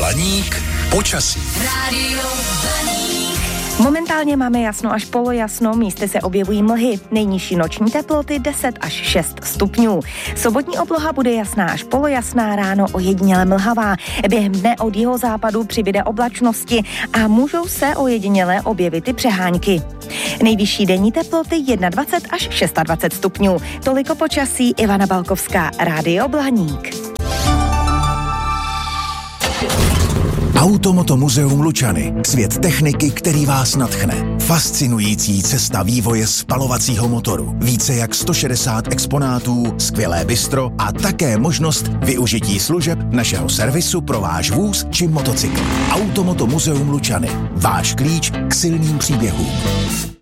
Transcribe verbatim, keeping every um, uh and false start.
Blaník počasí. Rádio Blaník. Momentálně máme jasno až polojasno, místy se objevují mlhy. Nejnižší noční teploty deset až šest stupňů. Sobotní obloha bude jasná až polojasná, ráno ojediněle mlhavá. Během dne od jihozápadu přibyde oblačnosti a můžou se ojediněle objevit i přehánky. Nejvyšší denní teploty dvacet jedna až dvacet šest stupňů. Toliko počasí, Ivana Balkovská, Rádio Blaník. Automoto muzeum Lučany. Svět techniky, který vás nadchne. Fascinující cesta vývoje spalovacího motoru. Více jak sto šedesát exponátů, skvělé bistro a také možnost využití služeb našeho servisu pro váš vůz či motocykl. Automoto muzeum Lučany. Váš klíč k silným příběhům.